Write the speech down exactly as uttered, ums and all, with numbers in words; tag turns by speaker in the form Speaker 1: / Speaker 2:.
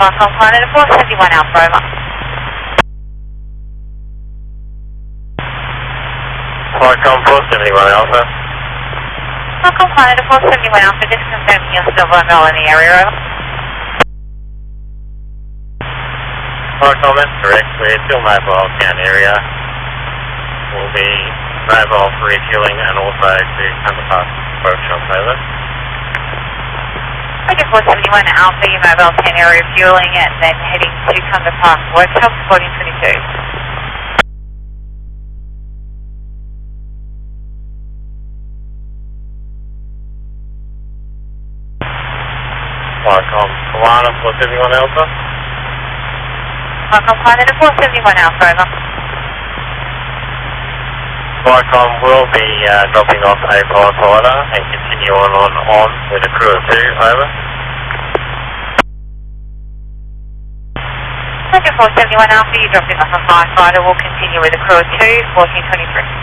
Speaker 1: Falcon Flight at four seventy-one Alpha, over.
Speaker 2: Falcon four seventy-one Alpha.
Speaker 1: Falcon Flight at four seventy-one Alpha, just confirming you're still vulnerable in the area, over.
Speaker 2: Falcon, that's correct. We're still mobile down area. We'll be mobile for refueling and also to underpass workshop, over.
Speaker 1: Okay, four seventy-one Alpha, your mobile ten area fueling and then heading to Kunda Park Workshop, fourteen twenty-two.
Speaker 2: Falcon Kalana four seventy-one Alpha.
Speaker 1: Falcon Flight at four seventy-one Alpha, over.
Speaker 2: Falcon will be uh, dropping off a pilot order and continue on on on with a crew of two, over.
Speaker 1: Okay, four seventy-one Alpha, you're dropping off a firefighter, we'll continue with a crew of two, fourteen twenty-three.